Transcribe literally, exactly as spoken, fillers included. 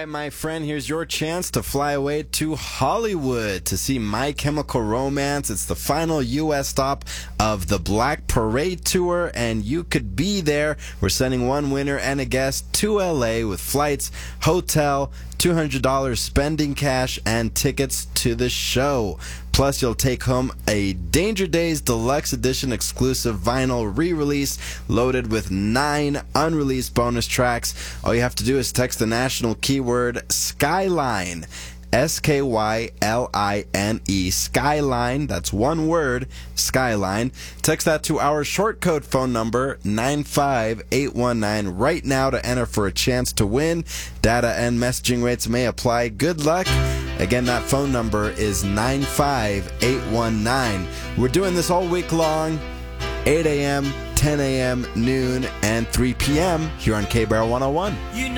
right, my friend, here's your chance to fly away to Hollywood to see My Chemical Romance. It's the final U S stop of the Black Parade Tour, and you could be there. We're sending one winner and a guest to L A with flights, hotel, two hundred dollars spending cash, and tickets to the show. Plus, you'll take home a Danger Days Deluxe Edition exclusive vinyl re-release loaded with nine unreleased bonus tracks. All you have to do is text the national keyword Skyline. S K Y L I N E, Skyline, that's one word, Skyline. Text that to our short code phone number, nine five eight one nine, right now to enter for a chance to win. Data and messaging rates may apply. Good luck. Again, that phone number is nine five eight one nine. We're doing this all week long, eight a.m., ten a.m., noon, and three p.m. here on K-Barrel one oh one. You know